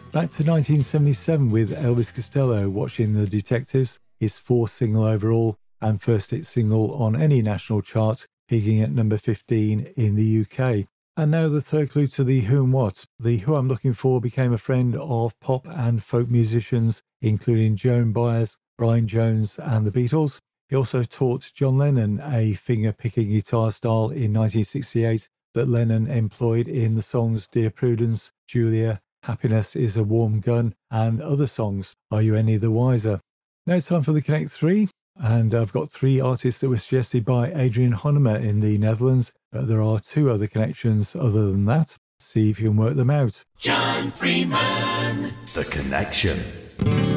Back to 1977 with Elvis Costello, Watching the Detectives, his fourth single overall and first hit single on any national chart, peaking at number 15 in the UK. And now the third clue to the Who and What. The Who I'm Looking For became a friend of pop and folk musicians, including Joan Baez, Brian Jones and the Beatles. He also taught John Lennon a finger-picking guitar style in 1968 that Lennon employed in the songs Dear Prudence, Julia, Happiness is a Warm Gun, and other songs. Are you any the wiser? Now it's time for the Connect 3. And I've got three artists that were suggested by Adrian Honema in the Netherlands. There are two other connections other than that. See if you can work them out. John Freeman. The Connection.